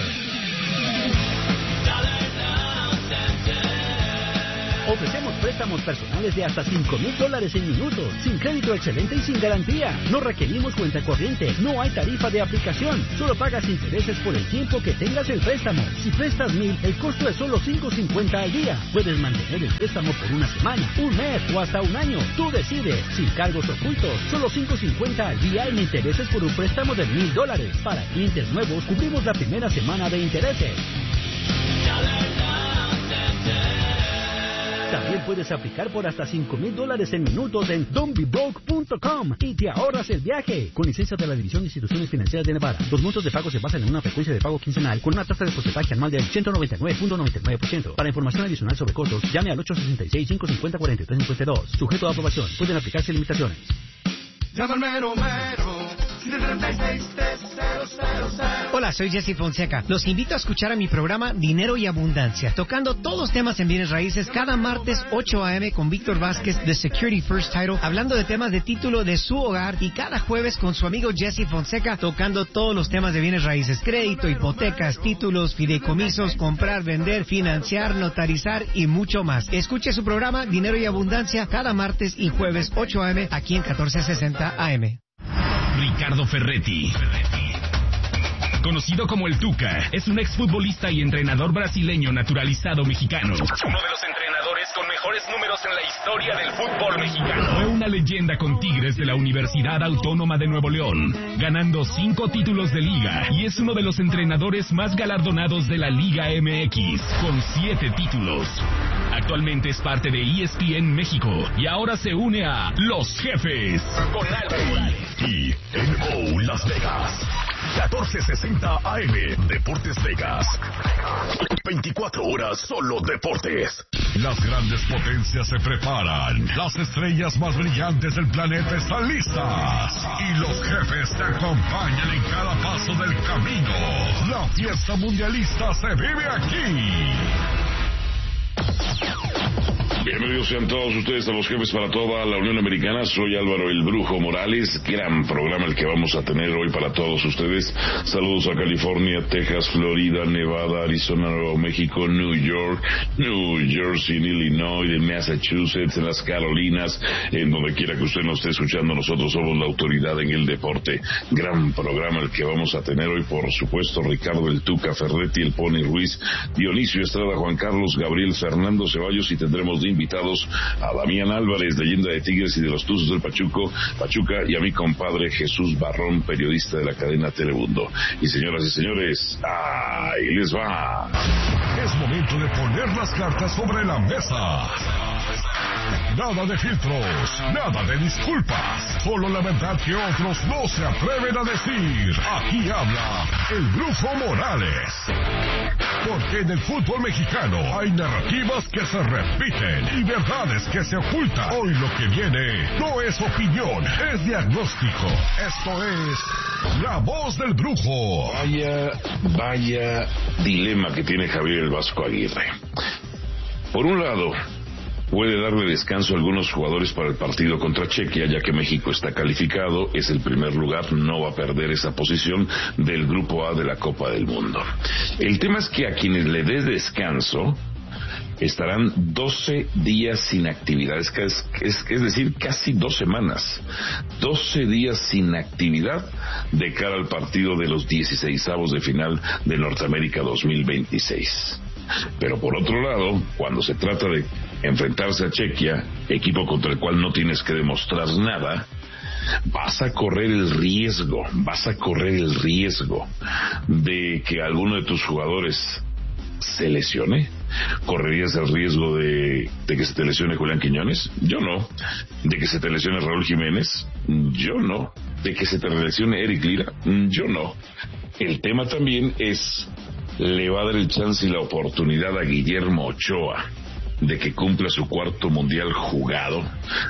Ofrecemos préstamos personales de hasta $5,000 en minutos, sin crédito excelente y sin garantía. No requerimos cuenta corriente, no hay tarifa de aplicación, solo pagas intereses por el tiempo que tengas el préstamo. Si prestas $1,000, el costo es solo $5.50 al día. Puedes mantener el préstamo por una semana, un mes o hasta un año. Tú decides, sin cargos ocultos, solo $5.50 al día en intereses por un préstamo de $1,000. Para clientes nuevos, cubrimos la primera semana de intereses. También puedes aplicar por hasta $5,000 en minutos en don'tbebroke.com y te ahorras el viaje. Con licencia de la División de Instituciones Financieras de Nevada. Los montos de pago se basan en una frecuencia de pago quincenal con una tasa de porcentaje anual del 199.99%. Para información adicional sobre costos, llame al 866-550-4352. Sujeto a aprobación. Pueden aplicarse limitaciones. Llama al mero mero. Hola, soy Jesse Fonseca. Los invito a escuchar a mi programa Dinero y Abundancia, tocando todos los temas en bienes raíces cada martes 8 a.m. con Víctor Vázquez de Security First Title, hablando de temas de título de su hogar, y cada jueves con su amigo Jesse Fonseca, tocando todos los temas de bienes raíces: crédito, hipotecas, títulos, fideicomisos, comprar, vender, financiar, notarizar y mucho más. Escuche su programa Dinero y Abundancia cada martes y jueves 8 a.m. aquí en 1460 AM. Ricardo Ferretti. Conocido como el Tuca, es un exfutbolista y entrenador brasileño naturalizado mexicano. Uno de los entrenadores con mejores números en la historia del fútbol mexicano. Fue una leyenda con Tigres de la Universidad Autónoma de Nuevo León, ganando 5 títulos de liga, y es uno de los entrenadores más galardonados de la Liga MX, con 7 títulos. Actualmente es parte de ESPN México y ahora se une a Los Jefes con Álvaro Morales. TNO Las Vegas, 1460 AM, Deportes Vegas. 24 horas solo deportes. Las grandes potencias se preparan. Las estrellas más brillantes del planeta están listas. Y los jefes te acompañan en cada paso del camino. La fiesta mundialista se vive aquí. Bienvenidos sean todos ustedes a Los Jefes para toda la Unión Americana. Soy Álvaro el Brujo Morales. Gran programa el que vamos a tener hoy para todos ustedes. Saludos a California, Texas, Florida, Nevada, Arizona, Nuevo México, New York, New Jersey, Illinois, de Massachusetts, en las Carolinas, en donde quiera que usted nos esté escuchando. Nosotros somos la autoridad en el deporte. Gran programa el que vamos a tener hoy, por supuesto. Ricardo el Tuca Ferretti, el Pony Ruiz, Dionisio Estrada, Juan Carlos, Gabriel Fernando Ceballos, y tendremos de invitados a Damián Álvarez, leyenda de Tigres y de los Tuzos del Pachuca, y a mi compadre Jesús Barrón, periodista de la cadena Telemundo. Y señoras y señores, ahí les va. Es momento de poner las cartas sobre la mesa. Nada de filtros, nada de disculpas, solo la verdad que otros no se atreven a decir. Aquí habla el Brujo Morales. Porque en el fútbol mexicano hay narrativas que se repiten y verdades que se ocultan. Hoy lo que viene no es opinión, es diagnóstico. Esto es La Voz del Brujo. Vaya dilema que tiene Javier el Vasco Aguirre. Por un lado, puede darle descanso a algunos jugadores para el partido contra Chequia, ya que México está calificado, es el primer lugar, no va a perder esa posición del Grupo A de la Copa del Mundo. El tema es que a quienes le dé descanso estarán 12 días sin actividades, es decir, casi 2 semanas. 12 días sin actividad de cara al partido de los 16avos de final de Norteamérica 2026. Pero por otro lado, cuando se trata de enfrentarse a Chequia, equipo contra el cual no tienes que demostrar nada, vas a correr el riesgo de que alguno de tus jugadores se lesione. ¿Correrías el riesgo de que se te lesione Julián Quiñones? Yo no. ¿De que se te lesione Raúl Jiménez? Yo no. ¿De que se te lesione Eric Lira? Yo no. El tema también es, le va a dar el chance y la oportunidad a Guillermo Ochoa de que cumpla su 4º mundial jugado,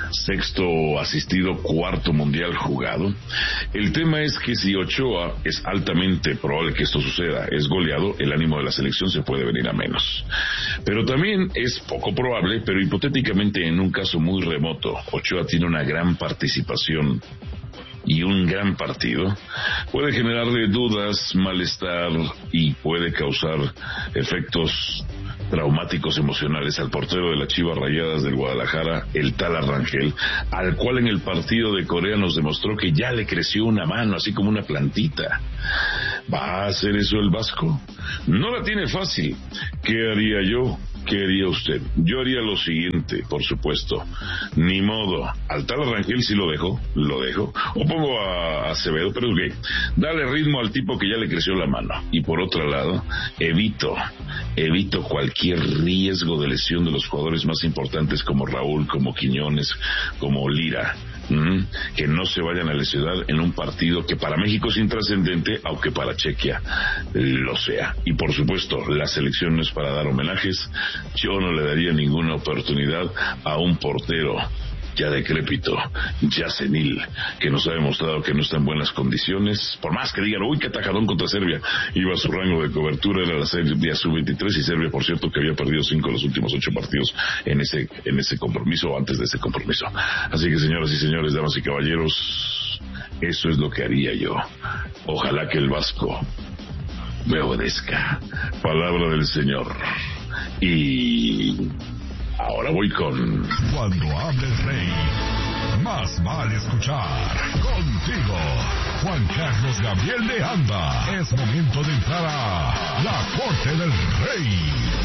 6º asistido, 4º mundial jugado. El tema es que si Ochoa, es altamente probable que esto suceda, es goleado, el ánimo de la selección se puede venir a menos. Pero también es poco probable, pero hipotéticamente en un caso muy remoto, Ochoa tiene una gran participación y un gran partido, puede generarle dudas, malestar y puede causar efectos traumáticos emocionales al portero de las Chivas Rayadas del Guadalajara, el Tala Rangel, al cual en el partido de Corea nos demostró que ya le creció una mano, así como una plantita. ¿Va a hacer eso el Vasco? No la tiene fácil. ¿Qué haría yo? ¿Qué haría usted? Yo haría lo siguiente, por supuesto. Ni modo. Al Tala Rangel sí lo dejo. O pongo a Acevedo, pero es que dale ritmo al tipo que ya le creció la mano. Y por otro lado, evito cualquier riesgo de lesión de los jugadores más importantes como Raúl, como Quiñones, como Lira. Que no se vayan a lesionar en un partido que para México es intrascendente, aunque para Chequia lo sea. Y por supuesto, la selección no es para dar homenajes. Yo no le daría ninguna oportunidad a un portero ya decrépito, ya senil, que nos ha demostrado que no está en buenas condiciones, por más que digan, uy, qué atajadón contra Serbia, iba a su rango de cobertura, era la Serbia sub-23, y Serbia, por cierto, que había perdido 5 de los últimos 8 partidos en ese compromiso, o antes de ese compromiso. Así que, señoras y señores, damas y caballeros, eso es lo que haría yo. Ojalá que el Vasco me obedezca. Palabra del Señor. Y ahora voy con... Cuando hable el rey, más vale escuchar. Contigo, Juan Carlos Gabriel de Anda. Es momento de entrar a la Corte del Rey.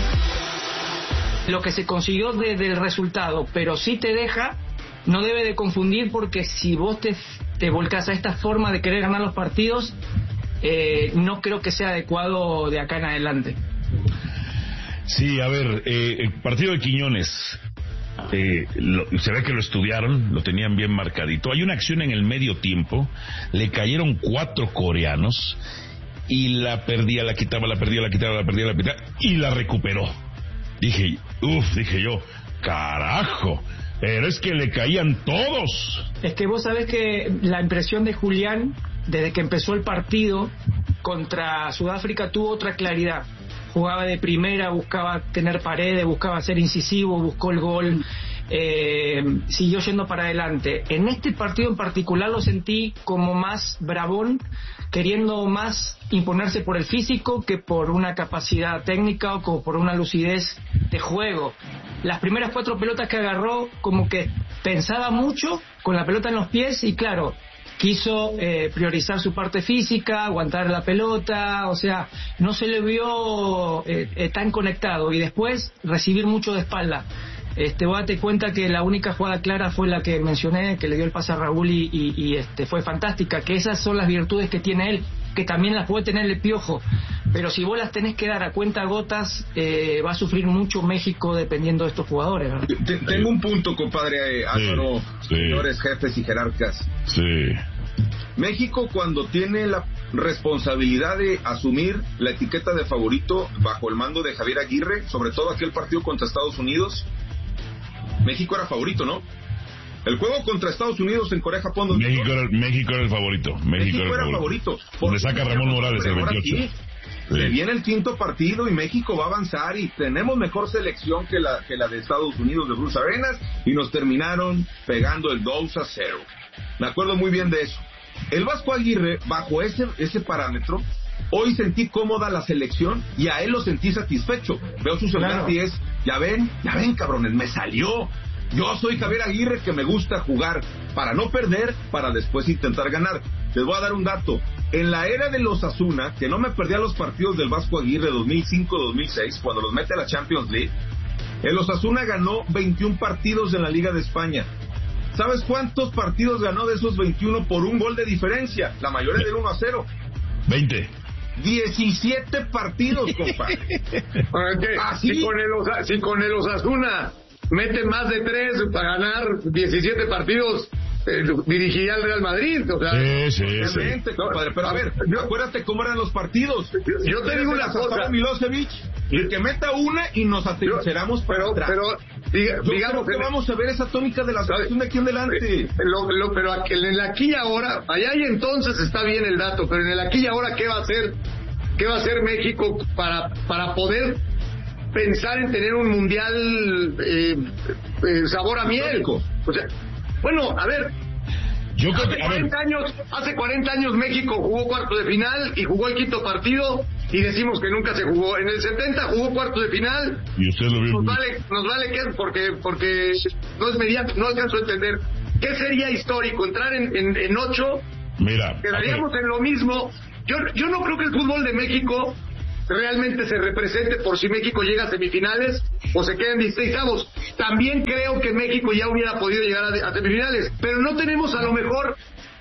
Lo que se consiguió desde el resultado, pero sí te deja, no debe de confundir, porque si vos te volcás a esta forma de querer ganar los partidos, no creo que sea adecuado de acá en adelante. Sí, a ver, el partido de Quiñones, se ve que lo estudiaron, lo tenían bien marcadito. Hay una acción en el medio tiempo, le cayeron 4 coreanos y la perdía, la quitaba, la perdía, la quitaba, la perdía, la quitaba y la recuperó. Dije yo, carajo, pero es que le caían todos. Es que vos sabés que la impresión de Julián, desde que empezó el partido contra Sudáfrica, tuvo otra claridad. Jugaba de primera, buscaba tener paredes, buscaba ser incisivo, buscó el gol, siguió yendo para adelante. En este partido en particular lo sentí como más bravón, queriendo más imponerse por el físico que por una capacidad técnica o como por una lucidez de juego. Las primeras 4 pelotas que agarró, como que pensaba mucho con la pelota en los pies y claro, quiso priorizar su parte física, aguantar la pelota, o sea, no se le vio tan conectado y después recibir mucho de espalda. Vos date cuenta que la única jugada clara fue la que mencioné, que le dio el pase a Raúl y fue fantástica, que esas son las virtudes que tiene él, que también las puede tener el Piojo, pero si vos las tenés que dar a cuenta gotas, va a sufrir mucho México dependiendo de estos jugadores, ¿verdad? Tengo un punto, compadre Álvaro, señores jefes y jerarcas. Sí. México, cuando tiene la responsabilidad de asumir la etiqueta de favorito bajo el mando de Javier Aguirre, sobre todo aquel partido contra Estados Unidos, México era favorito, ¿no? El juego contra Estados Unidos en Corea-Japón... México era el favorito. México era el favorito. Le saca Ramón Morales el 28. Aquí, se viene el 5º partido y México va a avanzar y tenemos mejor selección que la de Estados Unidos de Bruce Arenas y nos terminaron pegando el 2-0. Me acuerdo muy bien de eso. El Vasco Aguirre, bajo ese parámetro, hoy sentí cómoda la selección y a él lo sentí satisfecho. Veo su semblante y es, ya ven cabrones, me salió. Yo soy Javier Aguirre, que me gusta jugar para no perder, para después intentar ganar. Les voy a dar un dato. En la era de los Osasuna, que no me perdía los partidos del Vasco Aguirre 2005-2006, cuando los mete a la Champions League, el Osasuna ganó 21 partidos en la Liga de España. ¿Sabes cuántos partidos ganó de esos 21 por un gol de diferencia? La mayoría del 1-0. 20. 17 partidos, compadre. Así. Si con el Osasuna mete más de 3 para ganar 17 partidos, dirigiría al Real Madrid. O sea, sí. Compadre. Pero a ver, acuérdate cómo eran los partidos. Yo te digo una cosa. Milosevic, el que meta una y nos atrincheramos para atrás. Digamos que vamos a ver esa tónica de la selección de aquí en adelante. Pero en el aquí y ahora, allá y entonces está bien el dato, pero en el aquí y ahora, ¿qué va a hacer México para poder pensar en tener un mundial sabor a miel? O sea, bueno, a ver, yo creo que, hace 40 años México jugó cuarto de final y jugó el 5º partido y decimos que nunca se jugó. En el 70 jugó cuarto de final y usted lo vio. Nos vale que porque no es mediático, no alcanzo a entender. ¿Qué sería histórico? Entrar en 8, mira, quedaríamos en lo mismo. Yo no creo que el fútbol de México realmente se represente por si México llega a semifinales o se queda en 16avos. También creo que México ya hubiera podido llegar a semifinales, pero no tenemos a lo mejor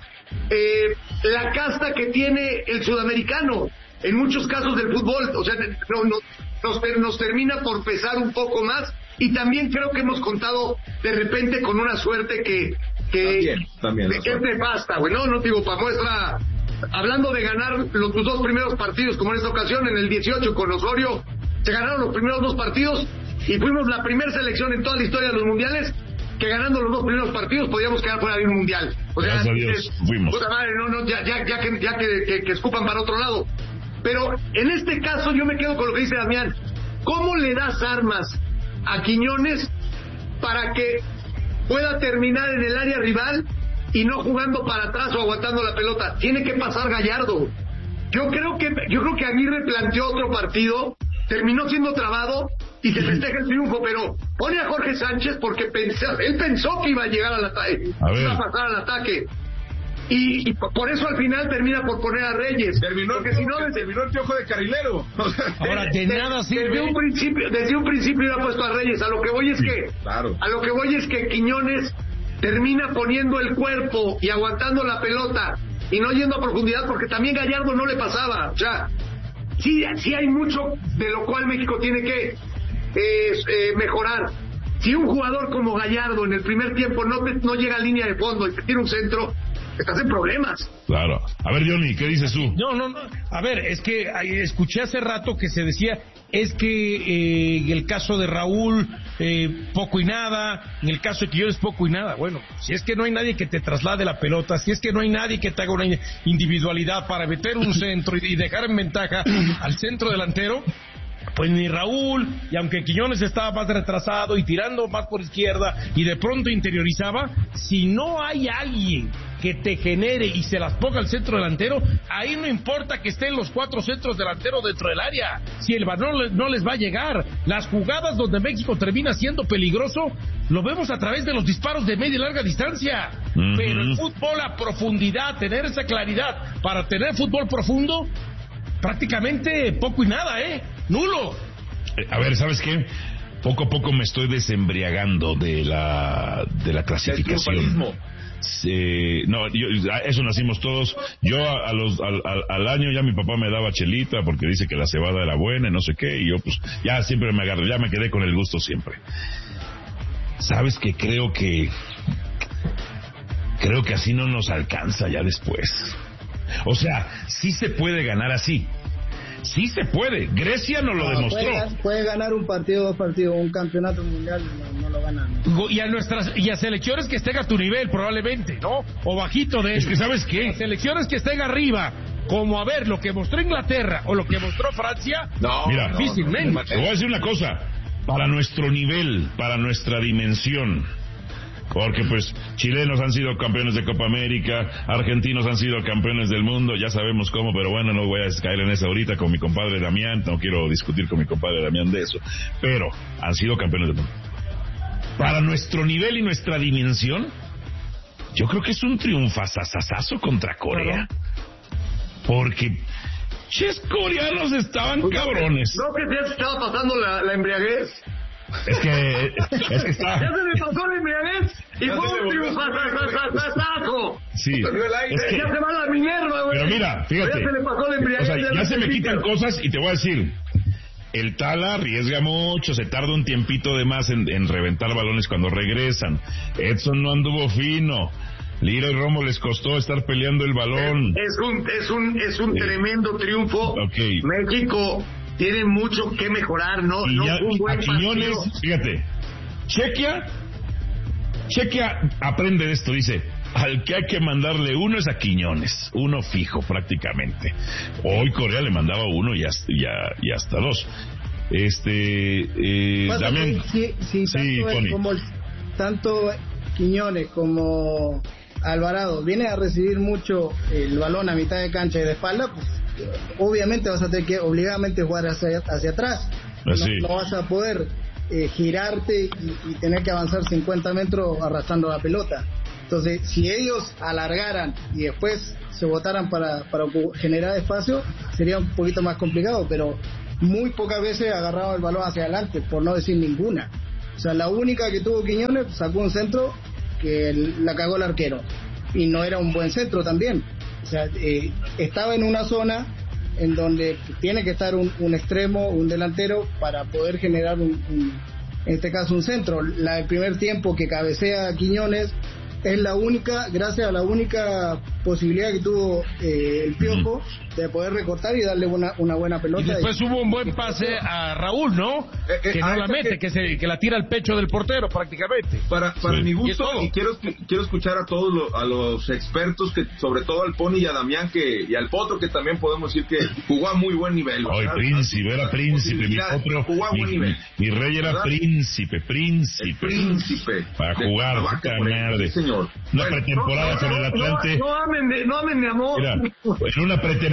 la casta que tiene el sudamericano en muchos casos del fútbol. O sea, nos termina por pesar un poco más, y también creo que hemos contado de repente con una suerte que es nefasta, güey. No digo, para muestra. Hablando de ganar tus 2 primeros partidos, como en esta ocasión, en el 18 con Osorio, se ganaron los primeros 2 partidos y fuimos la primera selección en toda la historia de los mundiales que ganando los 2 primeros partidos podíamos quedar fuera de un mundial. O sea, fuimos. Puta madre, ya que escupan para otro lado. Pero en este caso yo me quedo con lo que dice Damián. ¿Cómo le das armas a Quiñones para que pueda terminar en el área rival y no jugando para atrás o aguantando la pelota? Tiene que pasar Gallardo. Yo creo que Aguirre planteó otro partido, terminó siendo trabado, y se festeja el triunfo, pero pone a Jorge Sánchez porque él pensó que iba a llegar al ataque, iba a pasar al ataque. Y por eso al final termina por poner a Reyes. Terminó el piojo de carrilero. Ahora, de nada sirve. Desde un principio iba puesto a Reyes. A lo que voy es que Quiñones termina poniendo el cuerpo y aguantando la pelota y no yendo a profundidad, porque también Gallardo no le pasaba. O sea, sí hay mucho de lo cual México tiene que mejorar. Si un jugador como Gallardo en el primer tiempo no llega a línea de fondo y te tira un centro, estás en problemas. Claro. A ver, Johnny, ¿qué dices tú? No. A ver, es que escuché hace rato que se decía, es que en el caso de Raúl, poco y nada, en el caso de Quiñones, poco y nada. Bueno, si es que no hay nadie que te traslade la pelota, si es que no hay nadie que te haga una individualidad para meter un centro y dejar en ventaja al centro delantero, pues ni Raúl, y aunque Quiñones estaba más retrasado y tirando más por izquierda y de pronto interiorizaba, si no hay alguien que te genere y se las ponga al centro delantero, ahí no importa que estén los 4 centros delanteros dentro del área, si el balón no les va a llegar. Las jugadas donde México termina siendo peligroso, lo vemos a través de los disparos de media y larga distancia. Pero el fútbol a profundidad, tener esa claridad para tener fútbol profundo, prácticamente poco y nada, nulo. A ver, ¿sabes qué? Poco a poco me estoy desembriagando de la clasificación. Eso nacimos todos. Yo al año ya mi papá me daba chelita porque dice que la cebada era buena y no sé qué, y yo pues ya siempre me agarré, ya me quedé con el gusto siempre. ¿Sabes qué? Creo que así no nos alcanza ya después. O sea, sí se puede ganar así. Sí se puede. Grecia nos lo demostró. Puede ganar un partido, 2 partidos, un campeonato mundial, no lo ganan. Y a selecciones que estén a tu nivel, probablemente, ¿no? O bajito de... Es que, ¿sabes qué? A selecciones que estén arriba, como a ver lo que mostró Inglaterra o lo que mostró Francia, difícilmente. Te voy a decir una cosa. Para nuestro nivel, para nuestra dimensión, porque pues chilenos han sido campeones de Copa América, argentinos han sido campeones del mundo, ya sabemos cómo, pero bueno, no voy a caer en eso ahorita con mi compadre Damián, no quiero discutir con mi compadre Damián de eso, pero han sido campeones del mundo. Para nuestro nivel y nuestra dimensión, yo creo que es un triunfazazazazo contra Corea, porque coreanos estaban cabrones. ¿No que te estaba pasando la embriaguez? Es que está... Ya se me pasó la embriaguez y fue un triunfazazazazo. Sí. Ya se va la Minerva, güey. Pero mira, fíjate. Ya se le pasó la embriaguez. O sea, ya se me quitan cosas y te voy a decir, el Tala arriesga mucho, se tarda un tiempito de más en reventar balones cuando regresan. Edson no anduvo fino. Lira y Romo les costó estar peleando el balón. Es un tremendo triunfo. Okay. México tiene mucho que mejorar, no un buen Quiñones, fíjate, Chequia aprende de esto, dice, al que hay que mandarle uno es a Quiñones, uno fijo prácticamente. Hoy Corea le mandaba uno y hasta 2. También tanto Quiñones como Alvarado viene a recibir mucho el balón a mitad de cancha y de espalda, pues obviamente vas a tener que obligadamente jugar hacia atrás. No vas a poder girarte y tener que avanzar 50 metros arrastrando la pelota. Entonces, si ellos alargaran y después se botaran para generar espacio, sería un poquito más complicado, pero muy pocas veces agarraba el balón hacia adelante, por no decir ninguna. O sea, la única que tuvo Quiñones sacó un centro que la cagó el arquero, y no era un buen centro también. O sea, estaba en una zona en donde tiene que estar un extremo, un delantero, para poder generar en este caso un centro. El primer tiempo que cabecea Quiñones es la única, gracias a la única posibilidad que tuvo el Piojo de poder recortar y darle una buena pelota. Y después hubo un buen pase a Raúl, ¿no? Que no la mete, que la tira al pecho del portero prácticamente. Para mi gusto, y quiero escuchar a todos a los expertos, que sobre todo al Pony y a Damián, y al Potro, que también podemos decir que jugó a muy buen nivel. Hoy Príncipe, era Príncipe, mi Potro, jugó a buen nivel. Mi rey era Príncipe. Para jugar, puta madre. Una pretemporada con el Atlante. No amen de amor. Mira, en una pretemporada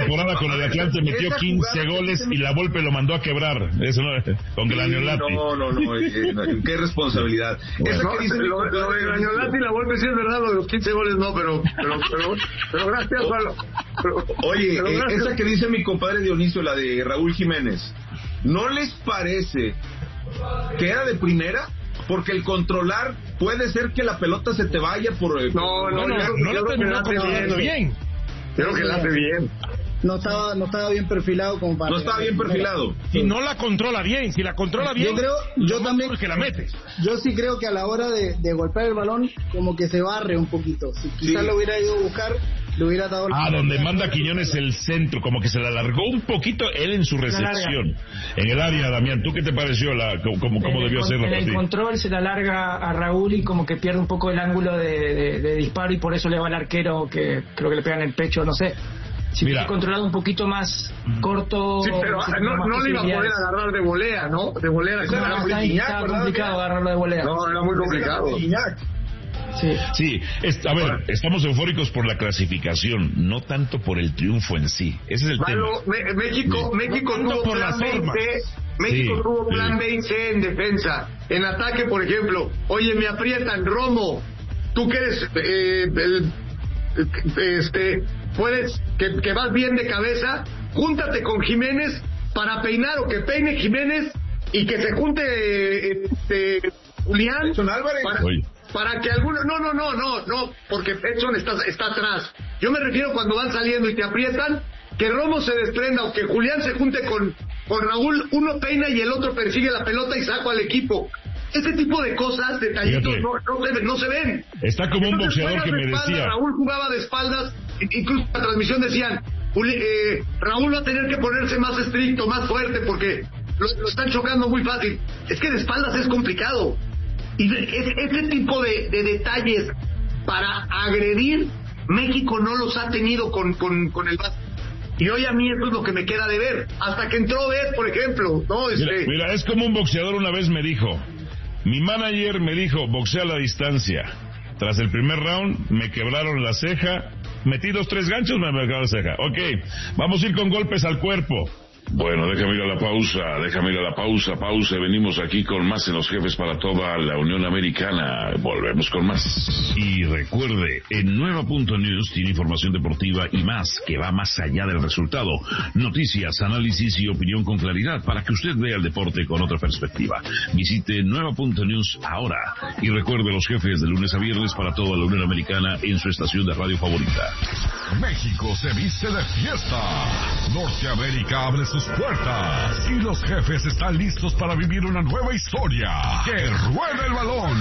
temporada con el Atlante metió 15 goles y la Volpe lo mandó a quebrar. Eso no, con Glaniolati. No, qué responsabilidad. Lo de Glaniolati y la Volpe sí es verdad, lo de los 15 goles no, pero gracias, Pablo. Oye, esa que dice mi compadre Dionisio, la de Raúl Jiménez, ¿no les parece que era de primera? Porque el controlar puede ser que la pelota se te vaya por... No la terminó controlando bien. Creo que la hace bien. No estaba bien perfilado como para... No estaba bien perfilado. Y no la controla bien. Si la controla bien, yo también que la metes. Yo sí creo que a la hora de golpear el balón, como que se barre un poquito. Si quizás lo hubiera ido a buscar, le hubiera dado... donde manda Quiñones el centro, como que se la alargó un poquito él en su recepción. En el área, Damián, ¿tú qué te pareció cómo debió hacerlo? En el control se la alarga a Raúl y como que pierde un poco el ángulo de disparo y por eso le va al arquero, que creo que le pega en el pecho, no sé. Si hubiera controlado un poquito más corto... Sí, pero no le iba a poder agarrar de volea, ¿no? De volea. Estaba complicado agarrarlo de volea. No, era muy complicado. Sí, a ver, estamos eufóricos por la clasificación, no tanto por el triunfo en sí. Ese es el tema. México tuvo plan B. México tuvo plan B y C en defensa. En ataque, por ejemplo, oye, me aprietan, Romo, tú que eres puedes, que vas bien de cabeza, júntate con Jiménez para peinar o que peine Jiménez y que se junte Julián Álvarez para que alguno no, porque Edson está atrás. Yo me refiero cuando van saliendo y te aprietan, que Romo se desprenda o que Julián se junte con Raúl, uno peina y el otro persigue la pelota y saca al equipo. Ese tipo de cosas, detallitos, no se ven. Está como un boxeador que me decía. Raúl jugaba de espaldas, incluso en la transmisión decían, Raúl va a tener que ponerse más estricto, más fuerte, porque lo están chocando muy fácil. Es que de espaldas es complicado. Y ese tipo de detalles para agredir, México no los ha tenido con el básquet. Y hoy a mí eso es lo que me queda de ver. Hasta que entró Bed, por ejemplo. Mira, es como un boxeador una vez me dijo. Mi manager me dijo, boxea a la distancia. Tras el primer round, me quebraron la ceja. Metí 2-3 ganchos, me quebraron la ceja. Ok, vamos a ir con golpes al cuerpo. Bueno, déjame ir a la pausa, venimos aquí con más en Los Jefes para toda la Unión Americana, volvemos con más. Y recuerde, en Nueva.News tiene información deportiva y más, que va más allá del resultado, noticias, análisis y opinión con claridad, para que usted vea el deporte con otra perspectiva. Visite Nueva.News ahora, y recuerde Los Jefes de lunes a viernes para toda la Unión Americana en su estación de radio favorita. México se viste de fiesta, Norteamérica abre sus puertas y los jefes están listos para vivir una nueva historia. ¡Que ruede el balón!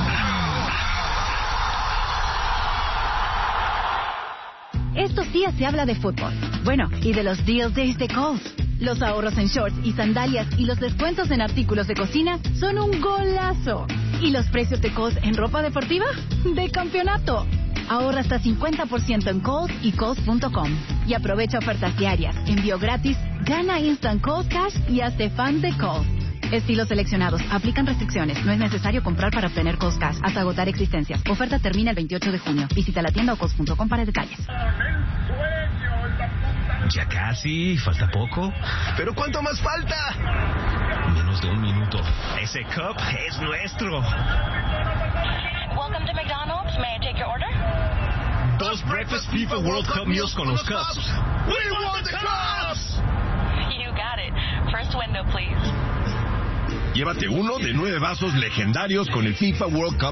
Estos días se habla de fútbol. Bueno, y de los deal days de Kohl's. Los ahorros en shorts y sandalias y los descuentos en artículos de cocina son un golazo. ¿Y los precios de Kohl's en ropa deportiva? ¡De campeonato! Ahorra hasta 50% en Kohl's y Kohl's.com. Y aprovecha ofertas diarias, envío gratis, gana Instant Kohl's Cash y hazte fan de Kohl's. Estilos seleccionados. Aplican restricciones. No es necesario comprar para obtener Kohl's Cash hasta agotar existencias. Oferta termina el 28 de junio. Visita la tienda o Kohl's.com para detalles. Ya casi, falta poco. ¿Pero cuánto más falta? Menos de 1 minuto. Ese cup es nuestro. Welcome to McDonald's. May I take your order? 2 Breakfast FIFA World Cup meals con los cups. We want the cups! You got it. First window, please. Llévate uno de 9 vasos legendarios con el FIFA World Cup